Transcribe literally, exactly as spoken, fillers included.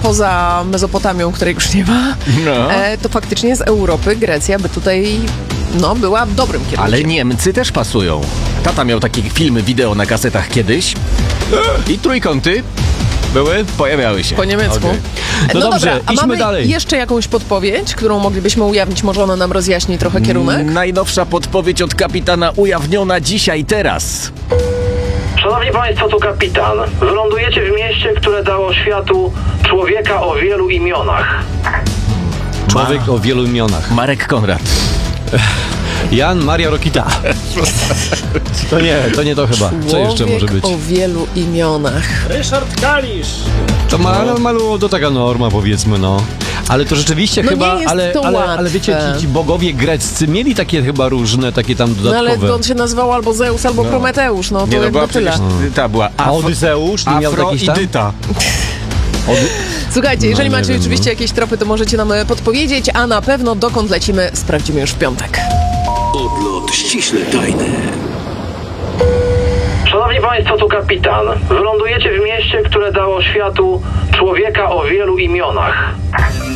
poza Mezopotamią, której już nie ma, No. e, to faktycznie z Europy Grecja by tutaj no, była w dobrym kierunku. Ale Niemcy też pasują. Tata miał takie filmy wideo na kasetach kiedyś i trójkąty były, pojawiały się. Po niemiecku. Okay. No, No dobrze, dobra, a idźmy mamy dalej. jeszcze jakąś podpowiedź, którą moglibyśmy ujawnić? Może ona nam rozjaśni trochę kierunek? Najnowsza podpowiedź od kapitana ujawniona dzisiaj, teraz. Szanowni Państwo, tu kapitan. Wylądujecie w mieście, które dało światu człowieka o wielu imionach. Człowiek o wielu imionach. Marek Konrad. Jan Maria Rokita. To nie, to nie to chyba. Co jeszcze może być? o wielu imionach. Ryszard Kalisz. To ma, ale malu, to taka norma, powiedzmy, no. Ale to rzeczywiście No chyba, nie jest ale, to ale, łatwe. ale wiecie, ci, ci bogowie greccy mieli takie chyba różne, takie tam No ale dodatkowe. on się nazywał albo Zeus, albo Prometeusz, no to Nie, no jakby była tyle. przecież, ta była A Afro, Odyseusz nie miał Afro jakiś i tam? Dyta. Słuchajcie, jeżeli No, nie macie wiem, oczywiście no. jakieś tropy, to możecie nam e, podpowiedzieć, a na pewno dokąd lecimy, sprawdzimy już w piątek. Odlot ściśle tajny. Szanowni Państwo, tu kapitan. Wylądujecie w mieście, które dało światu człowieka o wielu imionach.